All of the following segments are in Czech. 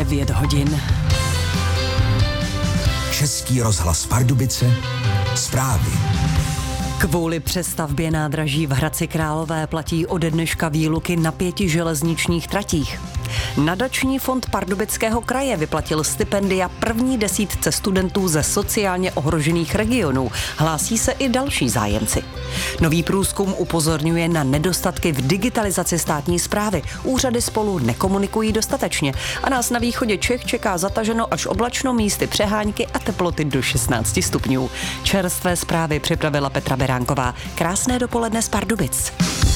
9 hodin. Český rozhlas Pardubice, zprávy. Kvůli přestavbě nádraží v Hradci Králové platí ode dneška výluky na 5 železničních tratích. Nadační fond Pardubického kraje vyplatil stipendia první desítce studentů ze sociálně ohrožených regionů. Hlásí se i další zájemci. Nový průzkum upozorňuje na nedostatky v digitalizaci státní správy. Úřady spolu nekomunikují dostatečně a nás na východě Čech čeká zataženo až oblačno, místy přehánky a teploty do 16 stupňů. Čerstvé zprávy připravila Petra Beránková. Krásné dopoledne z Pardubic.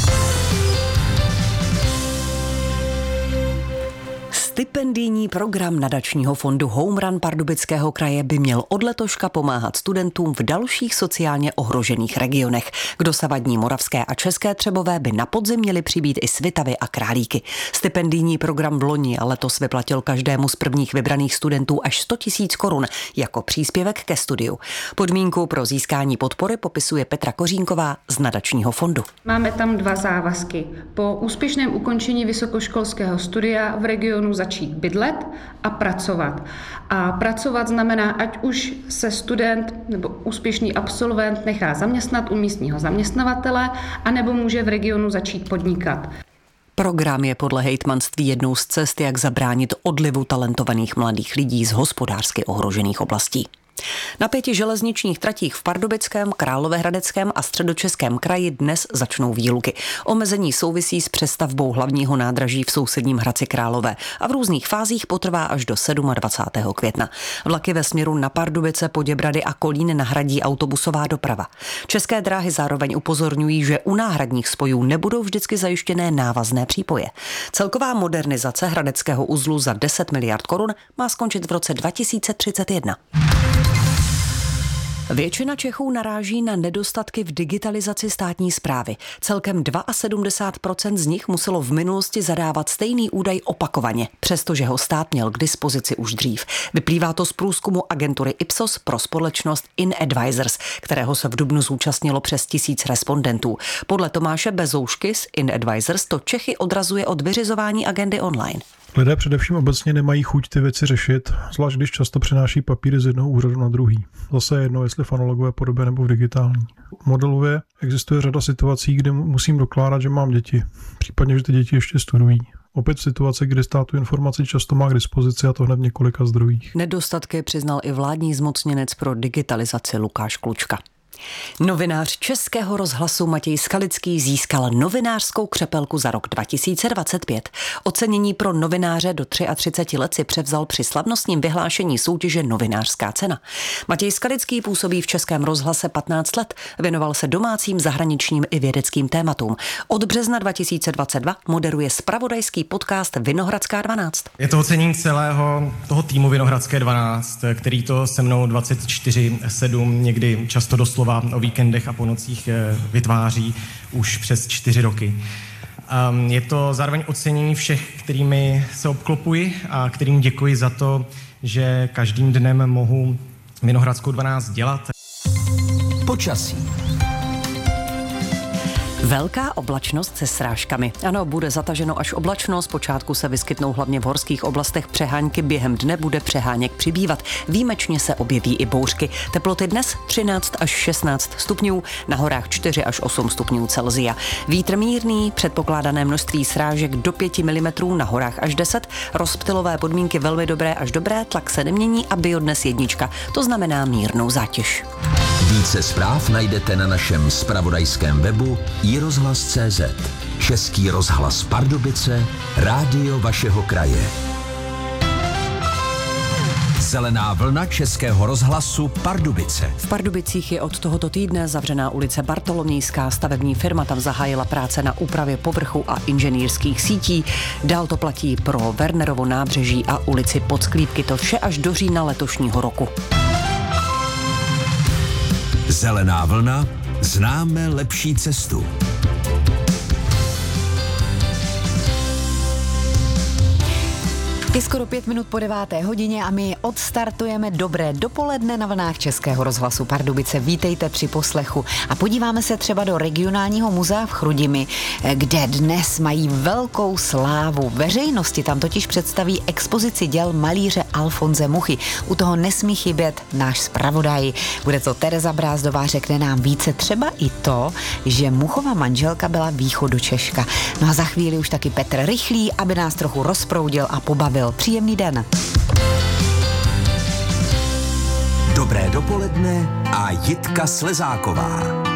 Stipendijní program nadačního fondu Home Run Pardubického kraje by měl od letoška pomáhat studentům v dalších sociálně ohrožených regionech. K dosavadní Moravské a České Třebové by na podzim měly přibýt i Svitavy a Králíky. Stipendijní program v loni a letos vyplatil každému z prvních vybraných studentů až 100 000 korun jako příspěvek ke studiu. Podmínku pro získání podpory popisuje Petra Kořínková z nadačního fondu. Máme tam 2 závazky. Po úspěšném ukončení vysokoškolského studia v regionu začít bydlet a pracovat. A pracovat znamená, ať už se student nebo úspěšný absolvent nechá zaměstnat u místního zaměstnavatele, anebo může v regionu začít podnikat. Program je podle hejtmanství jednou z cest, jak zabránit odlivu talentovaných mladých lidí z hospodářsky ohrožených oblastí. Na 5 železničních tratích v Pardubickém, Královéhradeckém a Středočeském kraji dnes začnou výluky. Omezení souvisí s přestavbou hlavního nádraží v sousedním Hradci Králové a v různých fázích potrvá až do 27. května. Vlaky ve směru na Pardubice, Poděbrady a Kolín nahradí autobusová doprava. České dráhy zároveň upozorňují, že u náhradních spojů nebudou vždycky zajištěné návazné přípoje. Celková modernizace hradeckého uzlu za 10 miliard korun má skončit v roce 2031. Většina Čechů naráží na nedostatky v digitalizaci státní správy. Celkem 72% z nich muselo v minulosti zadávat stejný údaj opakovaně, přestože ho stát měl k dispozici už dřív. Vyplývá to z průzkumu agentury Ipsos pro společnost InAdvisors, kterého se v dubnu zúčastnilo přes 1000 respondentů. Podle Tomáše Bezoušky z InAdvisors to Čechy odrazuje od vyřizování agendy online. Lidé především obecně nemají chuť ty věci řešit, zvlášť když často přenáší papíry z jednoho úřadu na druhý. Zase je jedno, jestli v analogové podobě nebo v digitální. Modelově existuje řada situací, kde musím dokládat, že mám děti, případně, že ty děti ještě studují. Opět v situaci, kdy stát tu informaci často má k dispozici a to hned v několika zdrojích. Nedostatky přiznal i vládní zmocněnec pro digitalizaci Lukáš Klučka. Novinář Českého rozhlasu Matěj Skalický získal novinářskou křepelku za rok 2025. Ocenění pro novináře do 33 let si převzal při slavnostním vyhlášení soutěže Novinářská cena. Matěj Skalický působí v Českém rozhlase 15 let, věnoval se domácím, zahraničním i vědeckým tématům. Od března 2022 moderuje zpravodajský podcast Vinohradská 12. Je to ocenění celého toho týmu Vinohradské 12, který to se mnou 24/7, někdy často doslova o víkendech a po nocích vytváří už přes 4 roky. Je to zároveň ocenění všech, kterými se obklopuji a kterým děkuji za to, že každým dnem mohu Vinohradskou 12 dělat. Počasí. Velká oblačnost se srážkami. Ano, bude zataženo až oblačno, zpočátku se vyskytnou hlavně v horských oblastech přehánky, během dne bude přeháněk přibývat. Výjimečně se objeví i bouřky. Teploty dnes 13 až 16 stupňů, na horách 4 až 8 stupňů Celsia. Vítr mírný, předpokládané množství srážek do 5 mm, na horách až 10, rozptylové podmínky velmi dobré až dobré, tlak se nemění a biodnes 1, to znamená mírnou zátěž. Více zpráv najdete na našem zpravodajském webu iRozhlas.cz. Český rozhlas Pardubice, rádio vašeho kraje. Zelená vlna Českého rozhlasu Pardubice. V Pardubicích je od tohoto týdne zavřená ulice Bartolomějská. Stavební firma tam zahájila práce na úpravě povrchu a inženýrských sítí. Dál to platí pro Wernerovo nábřeží a ulici Podsklípky. To vše až do října letošního roku. Zelená vlna, známe lepší cestu. Je skoro 5 minut po 9:00 a my odstartujeme dobré dopoledne na vlnách Českého rozhlasu Pardubice. Vítejte při poslechu a podíváme se třeba do regionálního muzea v Chrudimi, kde dnes mají velkou slávu. Veřejnosti tam totiž představí expozici děl malíře Alfonse Muchy. U toho nesmí chybět náš zpravodaj. Bude to Tereza Brázdová, řekne nám více, třeba i to, že Muchova manželka byla východočeška. No a za chvíli už taky Petr Rychlý, aby nás trochu rozproudil a pobavil. Příjemný den. Dobré dopoledne a Jitka Slezáková.